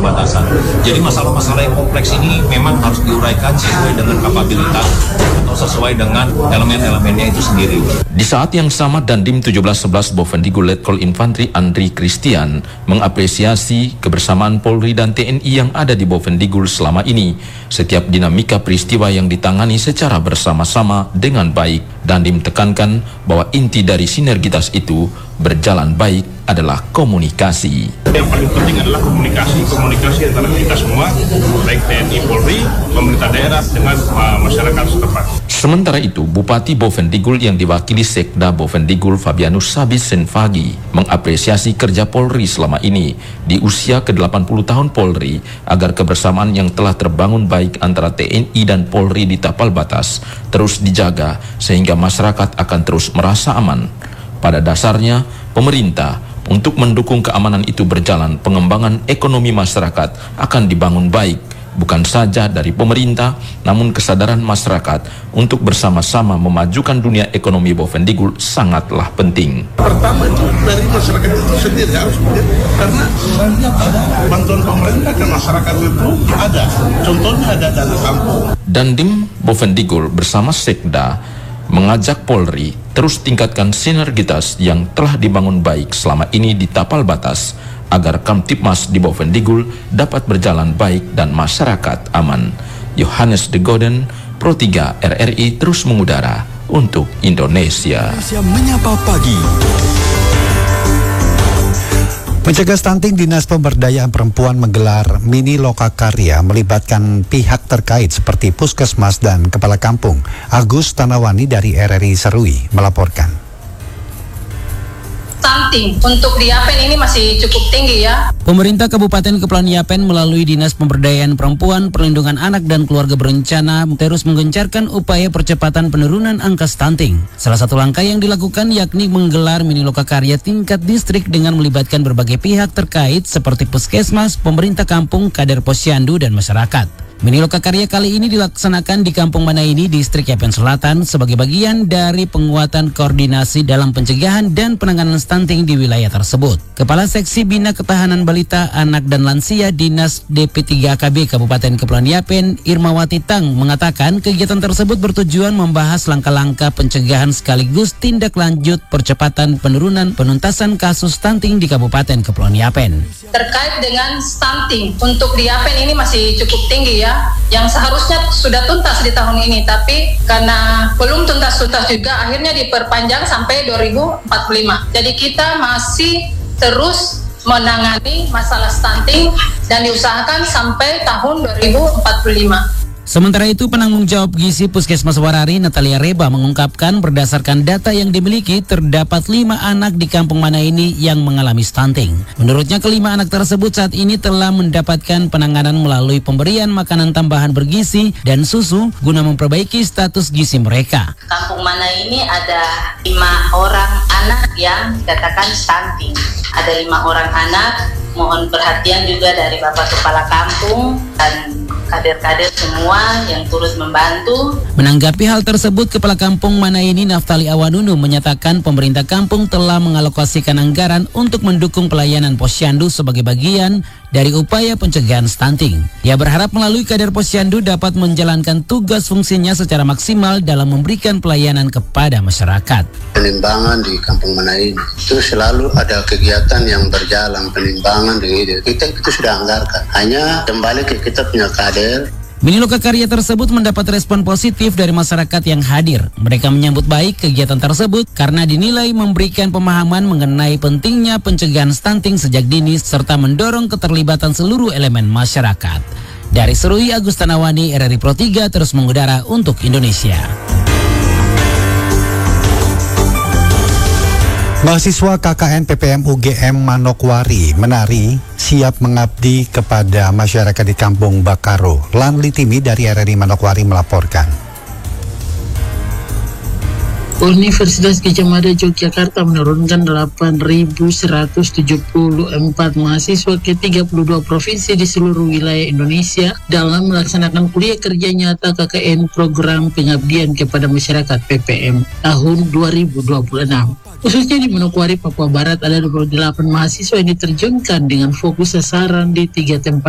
keterbatasan. Jadi masalah-masalah yang kompleks ini memang harus diuraikan sesuai dengan kapabilitas atau sesuai dengan elemen-elemennya itu sendiri. Di saat yang sama, Dandim 1711 Bovendigul Letkol Infantri Andri Christian mengapresiasi kebersamaan Polri dan TNI yang ada di Bovendigul selama ini. Setiap dinamika peristiwa yang ditangani secara bersama-sama dengan baik. Dandim tekankan bahwa inti dari sinergitas itu berjalan baik adalah komunikasi. Yang paling penting adalah komunikasi antara kita semua, baik TNI, Polri, pemerintah daerah dengan masyarakat setempat. Sementara itu, Bupati Bovendigul yang diwakili Sekda Bovendigul Fabianus Sabis Senfagi mengapresiasi kerja Polri selama ini di usia ke-80 tahun Polri agar kebersamaan yang telah terbangun baik antara TNI dan Polri di tapal batas terus dijaga sehingga masyarakat akan terus merasa aman. Pada dasarnya, pemerintah untuk mendukung keamanan itu berjalan, pengembangan ekonomi masyarakat akan dibangun baik, bukan saja dari pemerintah, namun kesadaran masyarakat untuk bersama-sama memajukan dunia ekonomi Bovendigul sangatlah penting. Pertama itu dari masyarakat itu sendiri harus karena bantuan pemerintah ke masyarakat itu ada, contohnya ada dana kampung. Dandim Bovendigul bersama Sekda mengajak Polri terus tingkatkan sinergitas yang telah dibangun baik selama ini di tapal batas agar Kamtipmas di Bovendigul dapat berjalan baik dan masyarakat aman. Yohanes de Goden, Pro 3 RRI terus mengudara untuk Indonesia. Indonesia Menyapa Pagi. Mencegah stunting, Dinas Pemberdayaan Perempuan menggelar mini lokakarya melibatkan pihak terkait seperti Puskesmas dan Kepala Kampung. Agus Tanawani dari RRI Serui melaporkan. Stunting untuk di Yapen ini masih cukup tinggi ya. Pemerintah Kabupaten Kepulauan Yapen melalui Dinas Pemberdayaan Perempuan, Perlindungan Anak dan Keluarga Berencana terus menggencarkan upaya percepatan penurunan angka stunting. Salah satu langkah yang dilakukan yakni menggelar mini lokakarya tingkat distrik dengan melibatkan berbagai pihak terkait seperti Puskesmas, pemerintah kampung, kader posyandu dan masyarakat. Mini lokakarya kali ini dilaksanakan di Kampung Manaini, Distrik Yapen Selatan sebagai bagian dari penguatan koordinasi dalam pencegahan dan penanganan stunting di wilayah tersebut. Kepala Seksi Bina Ketahanan Balita, Anak dan Lansia Dinas DP3AKB Kabupaten Kepulauan Yapen, Irmawati Tang mengatakan kegiatan tersebut bertujuan membahas langkah-langkah pencegahan sekaligus tindak lanjut percepatan penurunan penuntasan kasus stunting di Kabupaten Kepulauan Yapen. Terkait dengan stunting untuk di Yapen ini masih cukup tinggi ya, yang seharusnya sudah tuntas di tahun ini, tapi karena belum tuntas-tuntas juga akhirnya diperpanjang sampai 2045. Jadi kita masih terus menangani masalah stunting dan diusahakan sampai tahun 2045. Sementara itu, penanggung jawab gizi Puskesmas Warari, Natalia Reba, mengungkapkan berdasarkan data yang dimiliki terdapat 5 anak di Kampung Manaini yang mengalami stunting. Menurutnya, kelima anak tersebut saat ini telah mendapatkan penanganan melalui pemberian makanan tambahan bergizi dan susu guna memperbaiki status gizi mereka. Kampung Manaini ada 5 orang anak yang dikatakan stunting. Ada 5 orang anak, mohon perhatian juga dari Bapak Kepala Kampung dan kader-kader semua yang turut membantu. Menanggapi hal tersebut, Kepala Kampung Manaini Naftali Awanunu menyatakan pemerintah kampung telah mengalokasikan anggaran untuk mendukung pelayanan posyandu sebagai bagian dari upaya pencegahan stunting. Ia berharap melalui kader posyandu dapat menjalankan tugas fungsinya secara maksimal dalam memberikan pelayanan kepada masyarakat. Penimbangan di Kampung Manaini itu selalu ada kegiatan yang berjalan, penimbangan dengan kita itu sudah anggarkan. Hanya kembali ke kita punya kader. Mini lokakarya tersebut mendapat respon positif dari masyarakat yang hadir. Mereka menyambut baik kegiatan tersebut karena dinilai memberikan pemahaman mengenai pentingnya pencegahan stunting sejak dini serta mendorong keterlibatan seluruh elemen masyarakat. Dari Serui, Agus Tanawani, RRI Pro 3 terus mengudara untuk Indonesia. Mahasiswa KKN PPM UGM Manokwari menari siap mengabdi kepada masyarakat di Kampung Bakaro. Lan Litimi dari RRI Manokwari melaporkan. Universitas Gadjah Mada Yogyakarta menurunkan 8.174 mahasiswa ke 32 provinsi di seluruh wilayah Indonesia dalam melaksanakan kuliah kerja nyata KKN Program Pengabdian kepada Masyarakat PPM tahun 2026. Khususnya di Manokwari, Papua Barat, ada 28 mahasiswa yang diterjunkan dengan fokus sasaran di 3 tempat